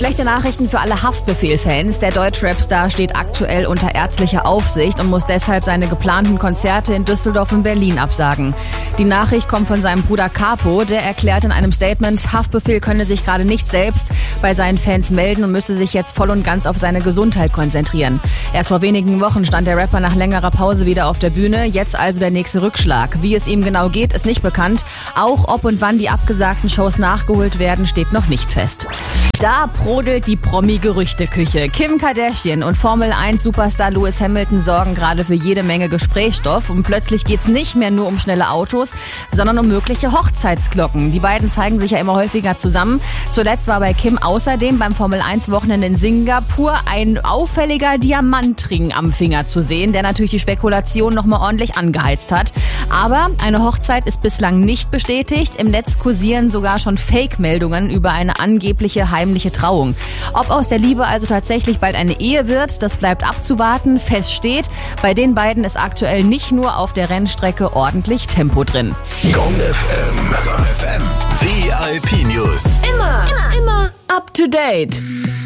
Schlechte Nachrichten für alle Haftbefehl-Fans. Der Deutschrap-Star steht aktuell unter ärztlicher Aufsicht und muss deshalb seine geplanten Konzerte in Düsseldorf und Berlin absagen. Die Nachricht kommt von seinem Bruder Capo. Der erklärt in einem Statement, Haftbefehl könne sich gerade nicht selbst bei seinen Fans melden und müsse sich jetzt voll und ganz auf seine Gesundheit konzentrieren. Erst vor wenigen Wochen stand der Rapper nach längerer Pause wieder auf der Bühne. Jetzt also der nächste Rückschlag. Wie es ihm genau geht, ist nicht bekannt. Auch ob und wann die abgesagten Shows nachgeholt werden, steht noch nicht fest. Da brodelt die Promi-Gerüchteküche. Kim Kardashian und Formel-1-Superstar Lewis Hamilton sorgen gerade für jede Menge Gesprächsstoff. Und plötzlich geht's nicht mehr nur um schnelle Autos, sondern um mögliche Hochzeitsglocken. Die beiden zeigen sich ja immer häufiger zusammen. Zuletzt war bei Kim außerdem beim Formel-1-Wochenende in Singapur ein auffälliger Diamantring am Finger zu sehen, der natürlich die Spekulation nochmal ordentlich angeheizt hat. Aber eine Hochzeit ist bislang nicht bestätigt. Im Netz kursieren sogar schon Fake-Meldungen über eine angebliche heimliche Trauung. Ob aus der Liebe also tatsächlich bald eine Ehe wird, das bleibt abzuwarten. Fest steht, bei den beiden ist aktuell nicht nur auf der Rennstrecke ordentlich Tempo drin. Gong FM. VIP News. Immer up to date.